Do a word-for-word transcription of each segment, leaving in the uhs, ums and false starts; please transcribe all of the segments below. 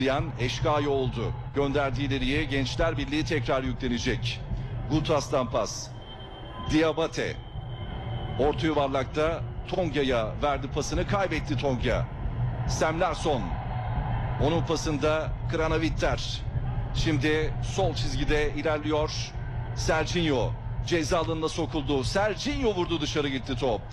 Eşkaya oldu. Gönderdiği ileriye Gençler Birliği tekrar yüklenecek. Gutas'tan pas. Diabate. Orta yuvarlakta Tonga'ya verdi pasını, kaybetti Tonga. Sam Larsson. Onun pasında Kranavitter. Şimdi sol çizgide ilerliyor. Serginho ceza alanına sokuldu. Serginho vurdu, dışarı gitti top.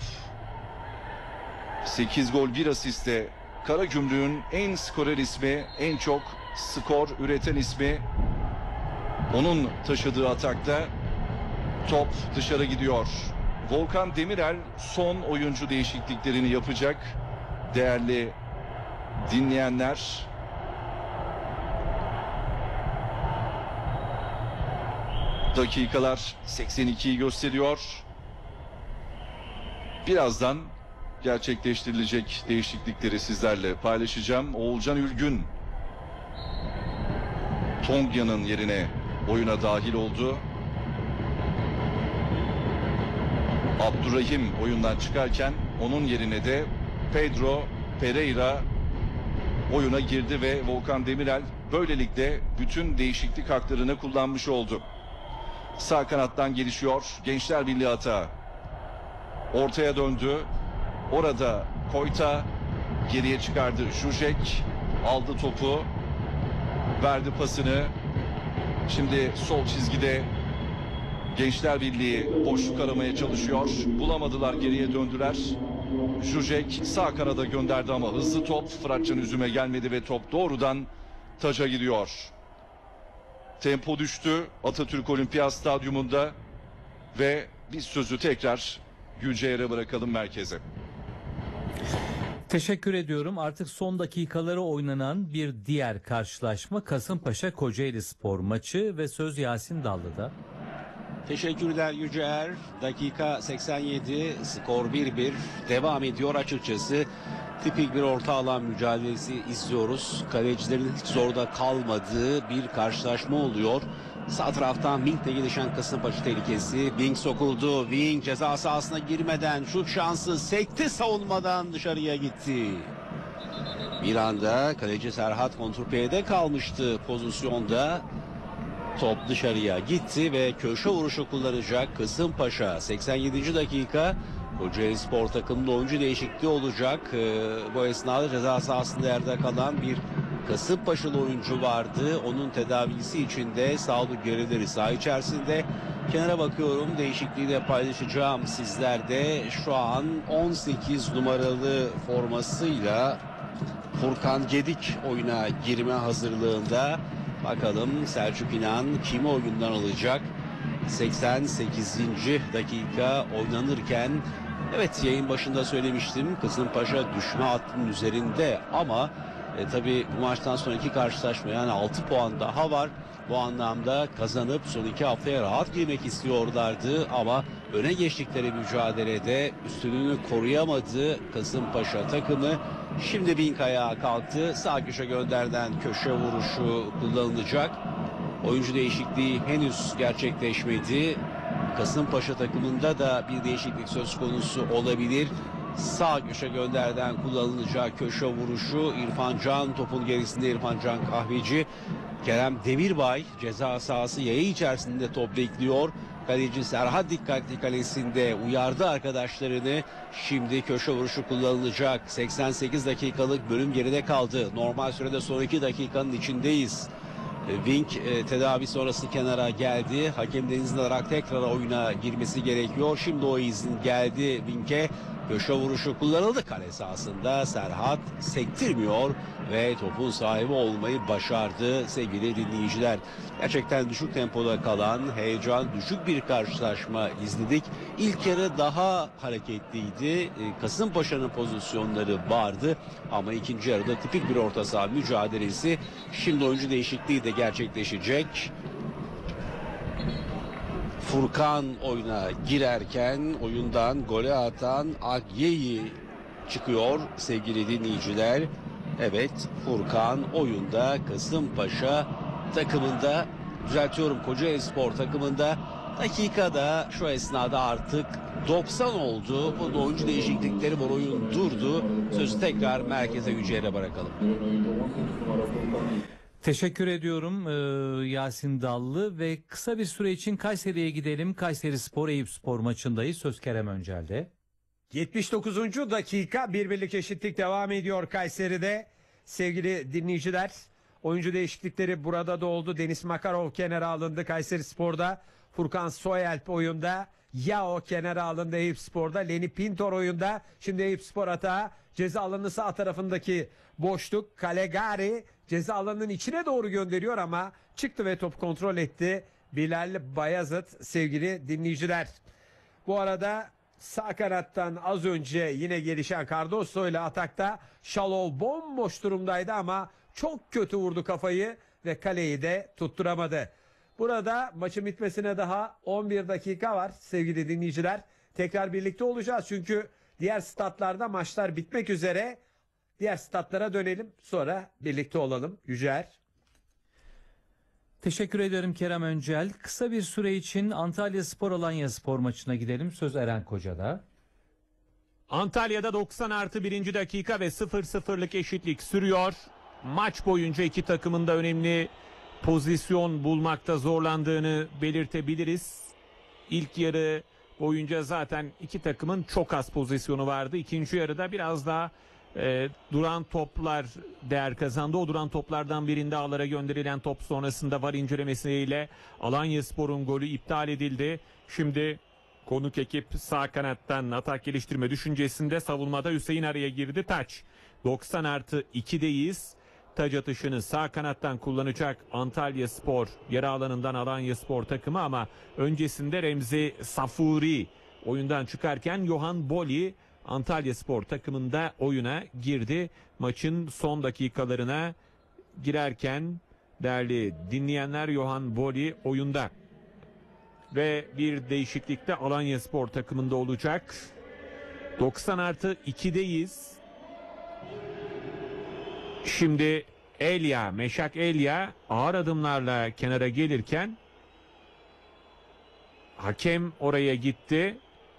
sekiz gol bir asiste. Karagümrük'ün en skorer ismi, en çok skor üreten ismi. Onun taşıdığı atakta top dışarı gidiyor. Volkan Demirel son oyuncu değişikliklerini yapacak. Değerli dinleyenler, dakikalar seksen ikiyi gösteriyor. Birazdan gerçekleştirilecek değişiklikleri sizlerle paylaşacağım. Oğulcan Ülgün Tonga'nın yerine oyuna dahil oldu. Abdurrahim oyundan çıkarken onun yerine de Pedro Pereira oyuna girdi ve Volkan Demirel böylelikle bütün değişiklik haklarını kullanmış oldu. Sağ kanattan gelişiyor Gençler Birliği hata. Ortaya döndü. Orada Koyta geriye çıkardı. Zuzek aldı topu. Verdi pasını. Şimdi sol çizgide Gençler Birliği boşluk aramaya çalışıyor. Bulamadılar, geriye döndüler. Zuzek sağ kanada gönderdi ama hızlı top Fıratcan Üzüm'e gelmedi ve top doğrudan taca gidiyor. Tempo düştü Atatürk Olimpiyat Stadyumunda ve biz sözü tekrar Gülceğer'e bırakalım, merkeze. Teşekkür ediyorum. Artık son dakikaları oynanan bir diğer karşılaşma Kasımpaşa Kocaelispor maçı ve söz Yasin Dallı'da. Teşekkürler Yüceer. Dakika seksen yedi, skor bir bir devam ediyor açıkçası. Tipik bir orta alan mücadelesi izliyoruz. Kalecilerin hiç zorda kalmadığı bir karşılaşma oluyor. Sağ taraftan Wing'le gelişen Kasımpaşa tehlikesi. Wing sokuldu. Wing ceza sahasına girmeden şut şansı, sekti savunmadan dışarıya gitti. Bir anda kaleci Serhat kontrpiyede kalmıştı pozisyonda. Top dışarıya gitti ve köşe vuruşu kullanacak Kasımpaşa. seksen yedinci dakika Kocaelispor takımında oyuncu değişikliği olacak. Ee, bu esnada ceza sahasında yerde kalan bir Kasımpaşalı oyuncu vardı. Onun tedavisi için de sağlık görevlileri saha içerisinde. Kenara bakıyorum, değişikliği de paylaşacağım sizlerde. Şu an on sekiz numaralı formasıyla Furkan Gedik oyuna girme hazırlığında. Bakalım Selçuk İnan kimi oyundan alacak? seksen sekizinci dakika oynanırken, evet yayın başında söylemiştim, Kasımpaşa düşme hattının üzerinde ama e, tabii bu maçtan sonraki karşılaşma, yani altı puan daha var. Bu anlamda kazanıp son iki haftaya rahat girmek istiyorlardı ama öne geçtikleri mücadelede üstünlüğünü koruyamadı Kasımpaşa takımı. Şimdi Wing ayağa kalktı. Sağ köşe gönderden köşe vuruşu kullanılacak. Oyuncu değişikliği henüz gerçekleşmedi. Kasımpaşa takımında da bir değişiklik söz konusu olabilir. Sağ köşe gönderden kullanılacak köşe vuruşu. İrfan Can topun gerisinde, İrfan Can Kahveci. Kerem Demirbay ceza sahası yayı içerisinde top bekliyor. Kaleci Serhat dikkatli kalesinde uyardı arkadaşlarını. Şimdi köşe vuruşu kullanılacak. seksen sekiz dakikalık bölüm geride kaldı. Normal sürede son iki dakikanın içindeyiz. Wing e, tedavi sonrası kenara geldi. Hakemden izin alarak tekrar oyuna girmesi gerekiyor. Şimdi o izin geldi Wing'e. Köşe vuruşu kullanıldı kale sahasında. Serhat sektirmiyor ve topun sahibi olmayı başardı sevgili dinleyiciler. Gerçekten düşük tempoda kalan, heyecan düşük bir karşılaşma izledik. İlk yarı daha hareketliydi. Kasımpaşa'nın pozisyonları vardı ama ikinci yarıda tipik bir orta saha mücadelesi. Şimdi oyuncu değişikliği de gerçekleşecek. Furkan oyuna girerken oyundan gole atan Agyeyi çıkıyor sevgili dinleyiciler. Evet, Furkan oyunda Kasımpaşa takımında, düzeltiyorum Kocaelispor takımında Dakikada şu esnada artık doksan oldu. Bu oyuncu değişiklikleri var, oyun durdu. Sözü tekrar merkeze Yücel'e bırakalım. Teşekkür ediyorum ee, Yasin Dallı ve kısa bir süre için Kayseri'ye gidelim. Kayseri Spor Eyüpspor maçındayız. Söz Kerem Öncel'de. yetmiş dokuzuncu dakika bir birlik eşitlik devam ediyor Kayseri'de. Sevgili dinleyiciler, oyuncu değişiklikleri burada da oldu. Deniz Makarov kenara alındı Kayseri Spor'da. Furkan Soyalp oyunda. Yao kenara alındı Eyüpspor'da. Leni Pintor oyunda. Şimdi Eyüpspor atağı. Ceza alanının sağ tarafındaki boşluk. Calegari ceza alanının içine doğru gönderiyor ama çıktı ve top kontrol etti. Bilal Bayazıt sevgili dinleyiciler. Bu arada sağ kanattan az önce yine gelişen Cardoso ile atakta Şalol bomboş durumdaydı ama çok kötü vurdu kafayı ve kaleyi de tutturamadı. Burada maçın bitmesine daha on bir dakika var sevgili dinleyiciler. Tekrar birlikte olacağız çünkü diğer statlarda maçlar bitmek üzere. Diğer statlara dönelim, sonra birlikte olalım. Yücer. Teşekkür ederim Kerem Öncel. Kısa bir süre için Antalya Spor Alanya Spor maçına gidelim. Söz Eren Koca'da. Antalya'da doksan artı birinci dakika ve sıfır sıfırlık eşitlik sürüyor. Maç boyunca iki takımın da önemli pozisyon bulmakta zorlandığını belirtebiliriz. İlk yarı boyunca zaten iki takımın çok az pozisyonu vardı. İkinci yarıda biraz daha e, duran toplar değer kazandı. O duran toplardan birinde ağlara gönderilen top sonrasında var incelemesiyle Alanyaspor'un golü iptal edildi. Şimdi konuk ekip sağ kanattan atak geliştirme düşüncesinde, savunmada Hüseyin araya girdi. Taç doksan artı ikideyiz. Taç atışını sağ kanattan kullanacak Antalyaspor yarı alanından Alanyaspor takımı ama öncesinde Remzi Safuri oyundan çıkarken Johan Boli Antalyaspor takımında oyuna girdi. Maçın son dakikalarına girerken değerli dinleyenler, Johan Boli oyunda ve bir değişiklik de Alanyaspor takımında olacak. doksan artı ikideyiz. Şimdi Elia, Meşak Elia ağır adımlarla kenara gelirken hakem oraya gitti.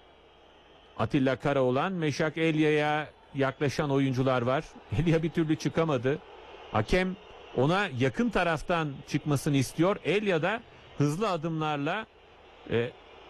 Atilla Karaoğlan, Meşak Elia'ya yaklaşan oyuncular var. Elia bir türlü çıkamadı. Hakem ona yakın taraftan çıkmasını istiyor. Elia da hızlı adımlarla e,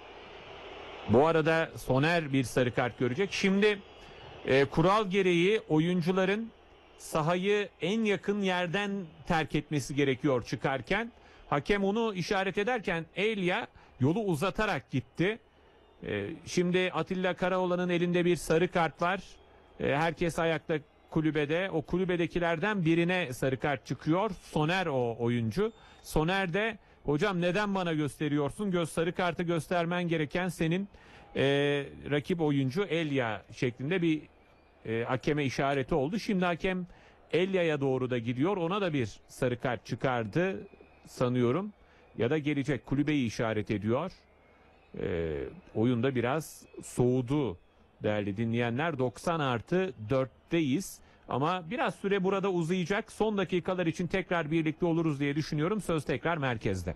bu arada Soner bir sarı kart görecek. Şimdi e, kural gereği oyuncuların sahayı en yakın yerden terk etmesi gerekiyor çıkarken. Hakem onu işaret ederken Elia yolu uzatarak gitti. Ee, şimdi Atilla Karaoğlan'ın elinde bir sarı kart var. Ee, herkes ayakta kulübede. O kulübedekilerden birine sarı kart çıkıyor. Soner o oyuncu. Soner de hocam neden bana gösteriyorsun? Göz sarı kartı göstermen gereken senin e, rakip oyuncu Elia şeklinde bir E, hakeme işareti oldu. Şimdi hakem Elya'ya doğru da gidiyor. Ona da bir sarı kart çıkardı sanıyorum. Ya da gelecek, kulübeyi işaret ediyor. E, oyunda biraz soğudu değerli dinleyenler. doksan artı dörtteyiz. Ama biraz süre burada uzayacak. Son dakikalar için tekrar birlikte oluruz diye düşünüyorum. Söz tekrar merkezde.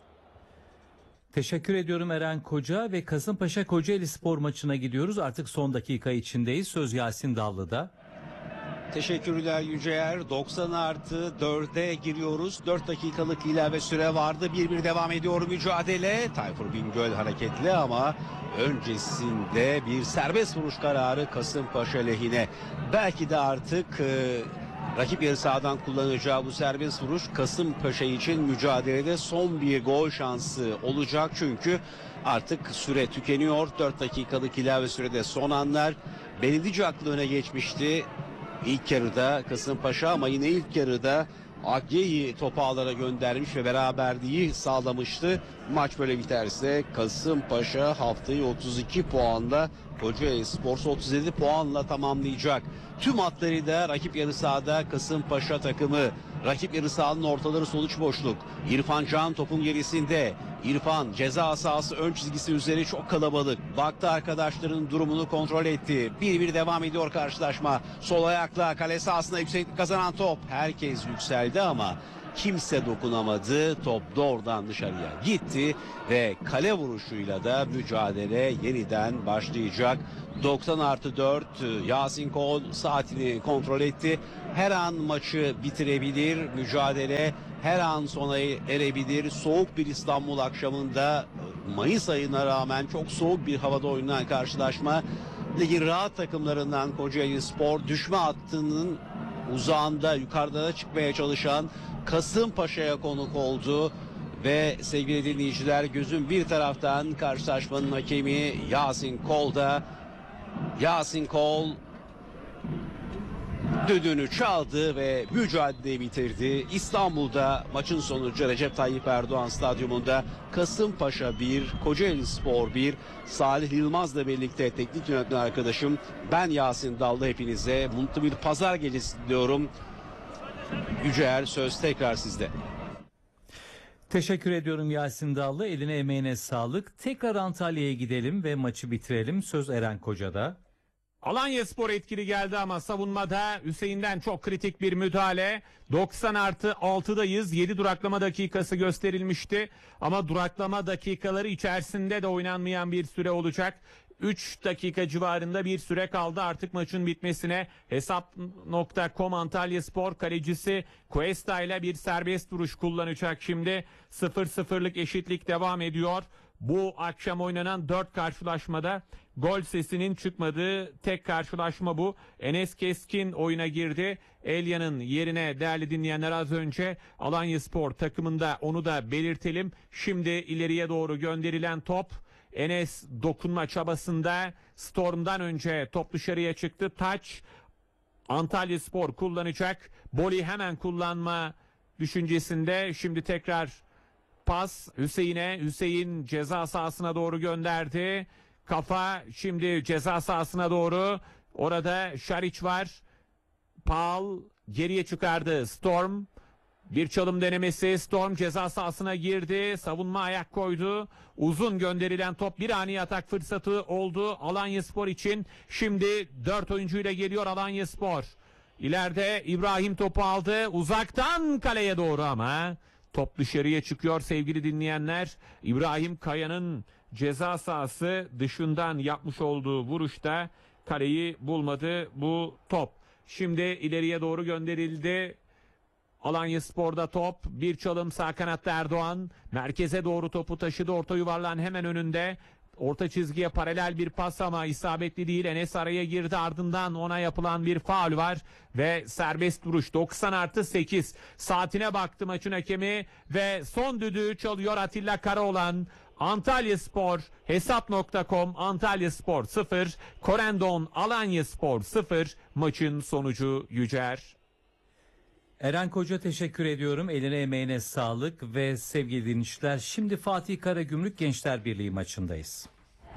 Teşekkür ediyorum Eren Koca ve Kasımpaşa Kocaeli Spor maçına gidiyoruz. Artık son dakika içindeyiz. Söz Yasin Dallı'da. Teşekkürler Yüceer. doksan artı dörde giriyoruz. dört dakikalık ilave süre vardı. bir bir devam ediyor mücadele. Tayfur Bingöl hareketli ama öncesinde bir serbest vuruş kararı Kasımpaşa lehine. Belki de artık e, rakip yarı sahadan kullanacağı bu serbest vuruş Kasımpaşa için mücadelede son bir gol şansı olacak. Çünkü artık süre tükeniyor. dört dakikalık ilave sürede son anlar. Beledici aklı öne geçmişti İlk yarıda Kasımpaşa ama yine ilk yarıda Agye'yi topu ağlara göndermiş ve beraberliği sağlamıştı. Maç böyle biterse Kasımpaşa haftayı otuz iki puanla, Kocaeli Spor otuz yedi puanla tamamlayacak. Tüm hatları da rakip yarı sahada Kasımpaşa takımı. Rakip yarı sahanın ortaları sonuç boşluk. İrfan Can topun gerisinde. İrfan ceza sahası ön çizgisi üzeri çok kalabalık. Baktı arkadaşların durumunu kontrol etti. bir bir devam ediyor karşılaşma. Sol ayakla kale sahasına yükseklik kazanan top. Herkes yükseldi ama kimse dokunamadı. Top doğrudan dışarıya gitti ve kale vuruşuyla da mücadele yeniden başlayacak. doksan artı dört Yasin Kol saatini kontrol etti. Her an maçı bitirebilir. Mücadele her an sona erebilir. Soğuk bir İstanbul akşamında Mayıs ayına rağmen çok soğuk bir havada oynanan karşılaşma. Ligin rahat takımlarından Kocaeli Spor düşme hattının uzağında yukarıda çıkmaya çalışan Kasımpaşa'ya konuk oldu. Ve sevgili dinleyiciler, gözün bir taraftan karşılaşmanın hakemi Yasin Kol'da. Yasin Kol düdüğünü çaldı ve mücadeleyi bitirdi. İstanbul'da maçın sonucu Recep Tayyip Erdoğan Stadyumunda Kasımpaşa bir, Kocaeli Spor bir. Salih Yılmaz'la birlikte teknik yönetmen arkadaşım ben Yasin Dallı, hepinize mutlu bir pazar gecesi diliyorum. Yüceer, söz tekrar sizde. Teşekkür ediyorum Yasin Dallı. Eline emeğine sağlık. Tekrar Antalya'ya gidelim ve maçı bitirelim. Söz Eren Koca'da. Alanyaspor etkili geldi ama savunmada Hüseyin'den çok kritik bir müdahale. doksan artı altıdayız. yedi duraklama dakikası gösterilmişti. Ama duraklama dakikaları içerisinde de oynanmayan bir süre olacak. üç dakika civarında bir süre kaldı artık maçın bitmesine. Hesap nokta com Antalyaspor kalecisi Cuesta ile bir serbest vuruş kullanacak şimdi. sıfır sıfırlık eşitlik devam ediyor. Bu akşam oynanan dört karşılaşmada gol sesinin çıkmadığı tek karşılaşma bu. Enes Keskin oyuna girdi. Elya'nın yerine değerli dinleyenler az önce Alanyaspor takımında, onu da belirtelim. Şimdi ileriye doğru gönderilen top. Enes dokunma çabasında Storm'dan önce top dışarıya çıktı. Taç Antalyaspor kullanacak. Boli hemen kullanma düşüncesinde. Şimdi tekrar pas Hüseyin'e. Hüseyin ceza sahasına doğru gönderdi. Kafa şimdi ceza sahasına doğru. Orada Şariç var. Paul geriye çıkardı. Storm. Bir çalım denemesi. Storm ceza sahasına girdi. Savunma ayak koydu. Uzun gönderilen top bir ani atak fırsatı oldu Alanyaspor için. Şimdi dört oyuncuyla geliyor Alanyaspor. İleride İbrahim topu aldı. Uzaktan kaleye doğru ama top dışarıya çıkıyor sevgili dinleyenler. İbrahim Kaya'nın ceza sahası dışından yapmış olduğu vuruşta kaleyi bulmadı bu top. Şimdi ileriye doğru gönderildi. Alanyaspor'da top, bir çalım sağ kanatta Erdoğan merkeze doğru topu taşıdı, orta yuvarlağın hemen önünde. Orta çizgiye paralel bir pas ama isabetli değil. Enes araya girdi, ardından ona yapılan bir faul var ve serbest vuruş. doksan artı sekiz saatine baktı maçın hakemi ve son düdüğü çalıyor Atilla Karaoğlan. Antalyaspor hesap nokta com Antalyaspor sıfır, Corendon Alanyaspor sıfır. Maçın sonucu Yücer. Eren Koca teşekkür ediyorum. Eline emeğine sağlık ve sevgili dinleyiciler, şimdi Fatih Karagümrük Gençler Birliği maçındayız.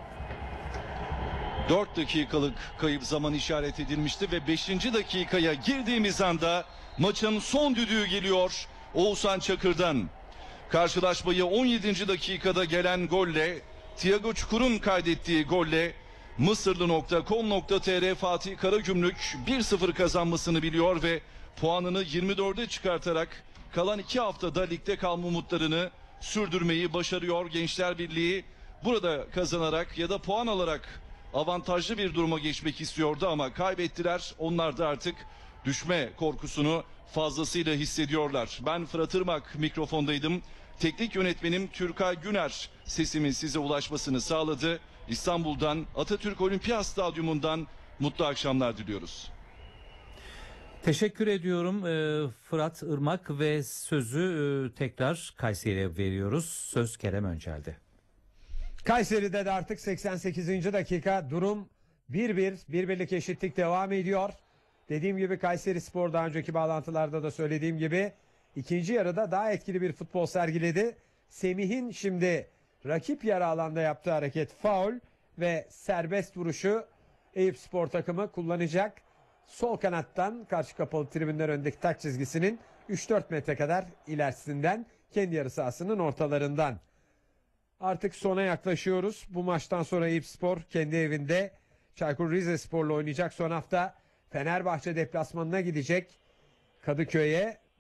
dört dakikalık kayıp zaman işaret edilmişti ve beşinci dakikaya girdiğimiz anda maçın son düdüğü geliyor Oğuzhan Çakır'dan. Karşılaşmayı on yedinci dakikada gelen golle, Thiago Çukur'un kaydettiği golle Mısırlı nokta com nokta tr Fatih Karagümrük bir sıfır kazanmasını biliyor ve puanını yirmi dörde çıkartarak kalan iki haftada ligde kalma umutlarını sürdürmeyi başarıyor. Gençler Birliği burada kazanarak ya da puan alarak avantajlı bir duruma geçmek istiyordu ama kaybettiler. Onlar da artık düşme korkusunu fazlasıyla hissediyorlar. Ben Fırat Irmak mikrofondaydım. Teknik yönetmenim Türkay Güner sesimin size ulaşmasını sağladı. İstanbul'dan, Atatürk Olimpiyat Stadyumu'ndan mutlu akşamlar diliyoruz. Teşekkür ediyorum e, Fırat Irmak ve sözü e, tekrar Kayseri'ye veriyoruz. Söz Kerem Öncel'de. Kayseri'de de artık seksen sekizinci dakika durum bir bir. Bir birlik eşitlik devam ediyor. Dediğim gibi Kayseri Spor, daha önceki bağlantılarda da söylediğim gibi, ikinci yarıda daha etkili bir futbol sergiledi. Semih'in şimdi rakip yarı alanda yaptığı hareket faul ve serbest vuruşu Eyüp Spor takımı kullanacak. Sol kanattan karşı kapalı tribünler önündeki taç çizgisinin üç dört metre kadar ilerisinden, kendi yarı sahasının ortalarından. Artık sona yaklaşıyoruz. Bu maçtan sonra Eyüp Spor kendi evinde Çaykur Rizespor'la oynayacak. Son hafta Fenerbahçe deplasmanına gidecek Kadıköy'e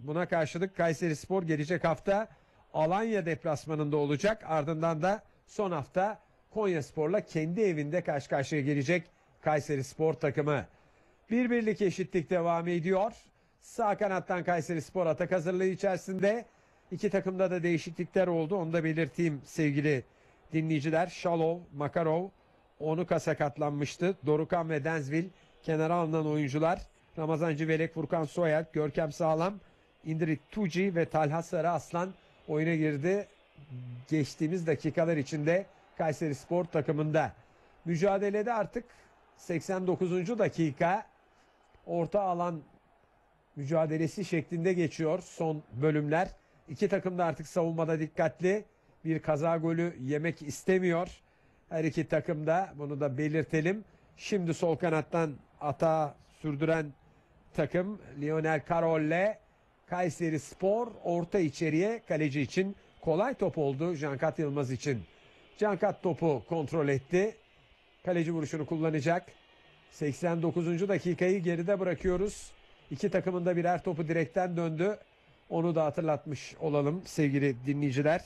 Buna karşılık Kayserispor gelecek hafta Alanya deplasmanında olacak. Ardından da son hafta Konyaspor'la kendi evinde karşı karşıya gelecek Kayserispor takımı. Bir birlik eşitlik devam ediyor. Sağ kanattan Kayserispor atak hazırlığı içerisinde. İki takımda da değişiklikler oldu. Onu da belirteyim sevgili dinleyiciler. Şalov, Makarov, Onuka sakatlanmıştı. Dorukan ve Denzvil kenara alınan oyuncular. Ramazan Civelek, Furkan Soyalp, Görkem Sağlam, İndrik Tuci ve Talha Sarıaslan oyuna girdi. Geçtiğimiz dakikalar içinde Kayserispor takımında. Mücadelede artık seksen dokuzuncu dakika orta alan mücadelesi şeklinde geçiyor son bölümler. İki takım da artık savunmada dikkatli. Bir kaza golü yemek istemiyor. Her iki takım da, bunu da belirtelim. Şimdi sol kanattan atağı sürdüren takım Lionel Carroll'le Kayserispor orta içeriye, kaleci için kolay top oldu Cankat Yılmaz için. Cankat topu kontrol etti. Kaleci vuruşunu kullanacak. seksen dokuzuncu dakikayı geride bırakıyoruz. İki takımın da birer topu direkten döndü. Onu da hatırlatmış olalım sevgili dinleyiciler.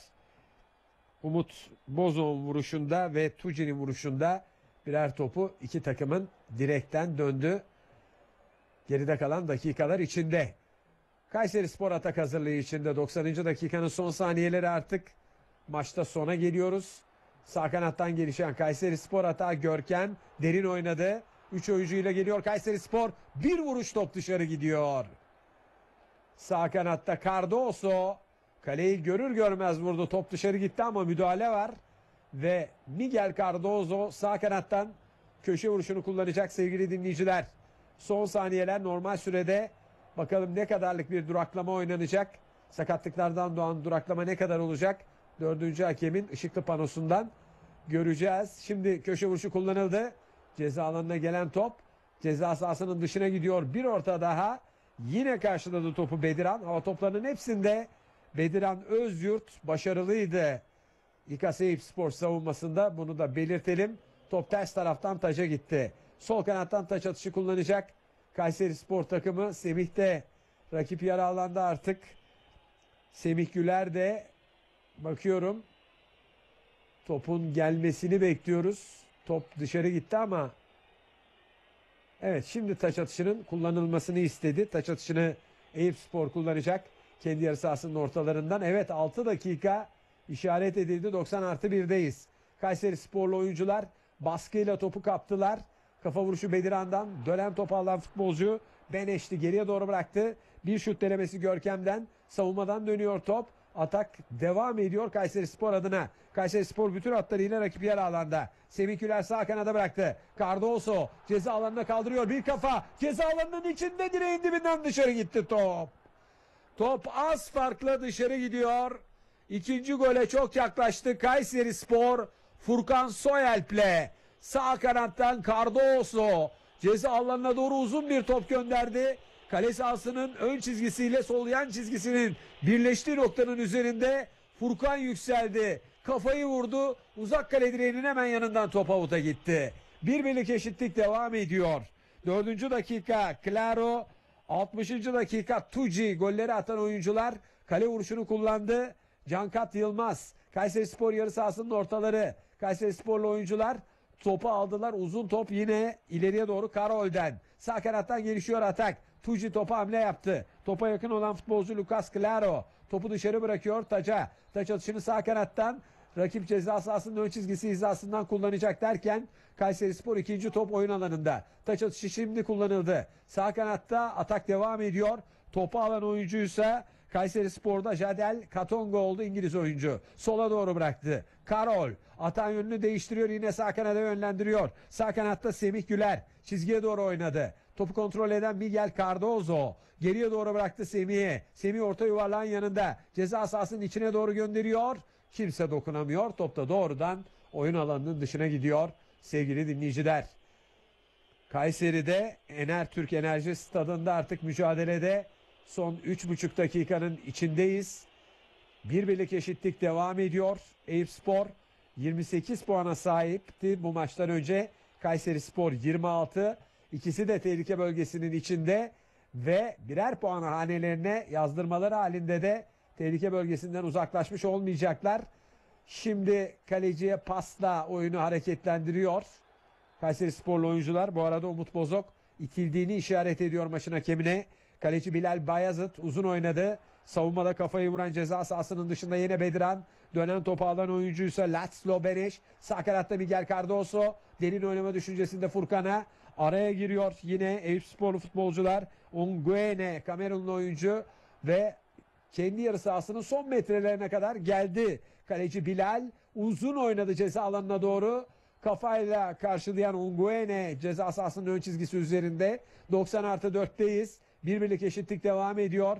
Umut Bozok'un vuruşunda ve Tuci'nin vuruşunda birer topu iki takımın direkten döndü. Geride kalan dakikalar içinde. Kayserispor atak hazırlığı içinde. doksanıncı dakikanın son saniyeleri artık. Maçta sona geliyoruz. Sağ kanattan gelişen Kayserispor atağı Görkem derin oynadı. üç oyuncuyla geliyor Kayserispor. Bir vuruş, top dışarı gidiyor. Sağ kanatta Cardoso kaleyi görür görmez vurdu. Top dışarı gitti ama müdahale var. Ve Miguel Cardoso sağ kanattan köşe vuruşunu kullanacak sevgili dinleyiciler. Son saniyeler normal sürede. Bakalım ne kadarlık bir duraklama oynanacak. Sakatlıklardan doğan duraklama ne kadar olacak? Dördüncü hakemin ışıklı panosundan göreceğiz. Şimdi köşe vuruşu kullanıldı. Ceza alanına gelen top ceza sahasının dışına gidiyor. Bir orta daha. Yine karşıladı topu Bediran. Hava toplarının hepsinde Bediran Özyurt başarılıydı. İKASEYİPSPOR savunmasında, bunu da belirtelim. Top ters taraftan taca gitti. Sol kanattan taç atışı kullanacak Kayserispor takımı. Semih de rakip yarı alanda artık. Semih Güler de bakıyorum topun gelmesini bekliyoruz. Top dışarı gitti ama evet, şimdi taç atışının kullanılmasını istedi. Taç atışını Eyüpspor kullanacak. Kendi yarı sahasının ortalarından. Evet, altı dakika işaret edildi. doksan artı birdeyiz. Kayserisporlu oyuncular baskıyla topu kaptılar. Kafa vuruşu Bediran'dan. Dönen topu alan futbolcu Beneşti geriye doğru bıraktı. Bir şut denemesi Görkem'den. Savunmadan dönüyor top. Atak devam ediyor Kayserispor adına. Kayserispor bütün hatlarıyla rakip yer alanda. Semih Güler sağ kanada bıraktı. Cardoso ceza alanına kaldırıyor. Bir kafa ceza alanının içinde, direğin dibinden dışarı gitti top. Top az farkla dışarı gidiyor. İkinci gole çok yaklaştı Kayserispor. Furkan Soyalp'le sağ kanattan Cardoso ceza alanına doğru uzun bir top gönderdi. Kale sahasının ön çizgisiyle sol yan çizgisinin birleştiği noktanın üzerinde Furkan yükseldi. Kafayı vurdu. Uzak kale direğinin hemen yanından top avuta gitti. Bir birlik eşitlik devam ediyor. Dördüncü dakika Claro, altmışıncı dakika Tuci, golleri atan oyuncular kale vuruşunu kullandı. Cankat Yılmaz, Kayserispor yarı sahasının ortaları. Kayserisporlu oyuncular topu aldılar. Uzun top yine ileriye doğru Carroll'den. Sağ kanattan gelişiyor atak. Tuci topa hamle yaptı. Topa yakın olan futbolcu Lucas Claro topu dışarı bırakıyor taca. Taç atışını sağ kanattan rakip ceza sahasının ön çizgisi hizasından kullanacak derken Kayserispor ikinci top oyun alanında. Taç atışı şimdi kullanıldı. Sağ kanatta atak devam ediyor. Topu alan oyuncuysa Kayserispor'da Jadel Katongo oldu, İngiliz oyuncu. Sola doğru bıraktı. Carroll atağın yönünü değiştiriyor, yine sağ kanada yönlendiriyor. Sağ kanatta Semih Güler çizgiye doğru oynadı. Topu kontrol eden Miguel Cardoso geriye doğru bıraktı Semih'e. Semih orta yuvarlağın yanında. Ceza sahasının içine doğru gönderiyor. Kimse dokunamıyor. Top da doğrudan oyun alanının dışına gidiyor sevgili dinleyiciler. Kayseri'de Enertürk Enerji Stadında artık mücadelede son üç buçuk dakikanın içindeyiz. Bir birlik eşitlik devam ediyor. Eyüpspor yirmi sekiz puana sahipti bu maçtan önce. Kayserispor yirmi altı. İkisi de tehlike bölgesinin içinde. ve birer puan hanelerine yazdırmaları halinde de tehlike bölgesinden uzaklaşmış olmayacaklar. Şimdi kaleciye pasla oyunu hareketlendiriyor Kayserisporlu oyuncular. Bu arada Umut Bozok itildiğini işaret ediyor maçın hakemine. Kaleci Bilal Bayazıt uzun oynadı. Savunmada kafayı vuran ceza sahasının dışında yine Bediran. Dönen topu alan oyuncuysa László Benes. Sağ kanatta Miguel Cardoso. Derin oynama düşüncesinde Furkan'a. Araya giriyor yine Eyüpsporlu futbolcular. Onguene Kamerunlu oyuncu ve kendi yarı sahasının son metrelerine kadar geldi. Kaleci Bilal uzun oynadı ceza alanına doğru. Kafayla karşılayan Onguene ceza sahasının ön çizgisi üzerinde. doksan artı dörtteyiz. Bir birlik eşitlik devam ediyor.